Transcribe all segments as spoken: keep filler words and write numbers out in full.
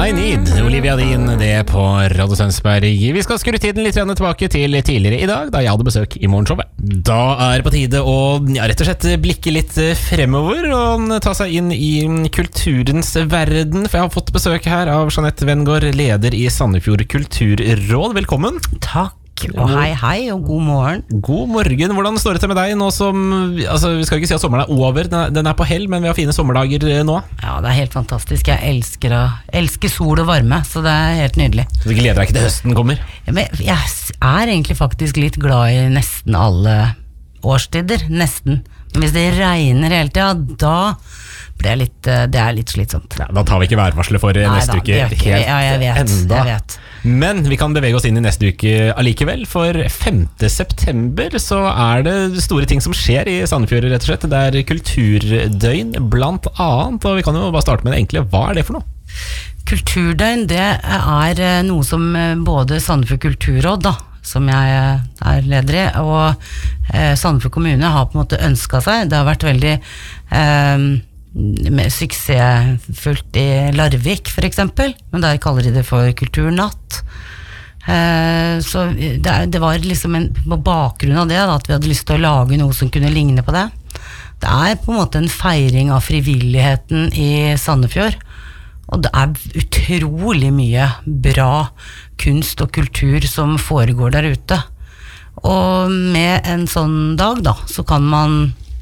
I Need, Olivia Dean, det er på Radio Tønsberg. Vi skal skru tiden litt tilbake til tidligere i dag, da jeg hadde besøk i morgenshowet. Da er det på tide å ja, rett og slett blikke litt fremover og ta seg inn i kulturens verden. For jeg har fått besøk her av Jeanette Wengaard, leder i Sandefjord Kulturråd. Velkommen. Takk. Og hei hei og god morgen. God morgen, hvordan står det til med deg nå som, altså vi skal ikke si at sommeren er over, den er, den er på hell, men vi har fine sommerdager nå. Ja, det er helt fantastisk, jeg elsker, å, elsker sol og varme, så det er helt nydelig. Så du gleder deg ikke til høsten kommer? Ja, men jeg er egentlig faktisk litt glad i nesten alle årstider, nesten. Men hvis det regner hele tiden, da blir jeg litt, det er litt slitsomt. Ja, da tar vi ikke værvarslet for Nei, neste da, uke helt ja, jeg vet, enda. Jeg vet. Men vi kan bevege oss inn i neste uke allikevel, for femte september så er det store ting som skjer i Sandefjord, rett og slett. Det er kulturdøgn blant annet, og vi kan jo bare starte med det enkle. Hva er det for noe? Kulturdøgn, det er noe som både Sandefjord Kulturråd, da, som jeg er leder i, og eh, Sandefjord kommune har på en måte ønsket seg. Det har vært veldig eh, med suksessfullt i Larvik for eksempel, men der kaller de det for kulturnatt. Eh, så det, det var liksom en, på bakgrunn av det da, at vi hadde lyst til å lage noe som kunne ligne på det. Det er på en måte en feiring av frivilligheten i Sandefjord, og det er utrolig mye bra kunst og kultur som foregår der ute. Og med en sånn dag da, så kan man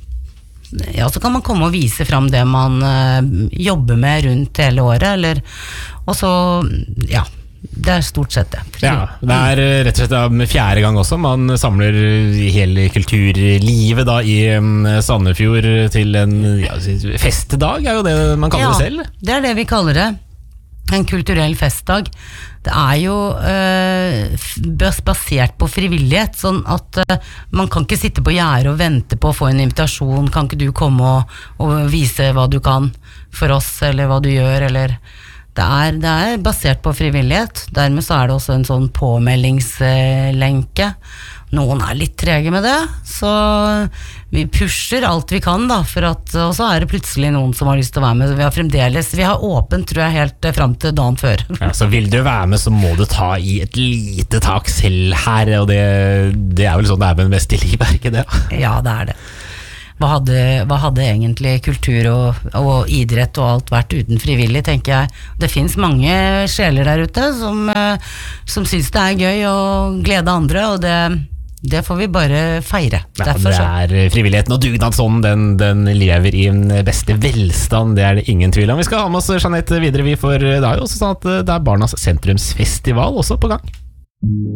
ja, så kan man komme og vise fram det man uh, jobber med rundt hele året, eller, og så, ja, det er stort sett det. Ja, det er rett og slett med fjerde gang også, man samler hele kulturlivet da i Sandefjord til en ja, festdag, er jo det man kaller ja, det selv. Det er det vi kaller det. En kulturell festdag. Det er jo øh, basert på frivillighet, sånn at øh, man kan ikke sitte på gjerdet og vente på å få en invitasjon. Kan ikke du komme og, og vise hva du kan for oss, eller hva du gjør, eller det er, det er basert på frivillighet. Dermed så er det også en sånn påmeldingslenke. Noen er litt trege med det, så vi pusher alt vi kan da, for at, og så er det plutselig noen som har lyst til å være med. Vi har fremdeles, vi har åpent, tror jeg, helt frem til dagen før. Ja, så vil du være med, så må du ta i et lite tak selv her, og det, det er vel sånn det er med en vestig berke, det. Ja, det er det. Hva hadde, hva hadde egentlig kultur og, og idrett og alt vært uten frivillig, tenker jeg. Det finnes mange sjeler der ute som, som synes det er gøy å glede andre, og det, det får vi bare feire. Ja, det er frivilligheten og dugnadsånden, den, den lever i en beste velstand, det er det ingen tvil om. Vi skal ha med oss Jeanette videre, vi, for det er jo også sånn at det er Barnas sentrumsfestival også på gang.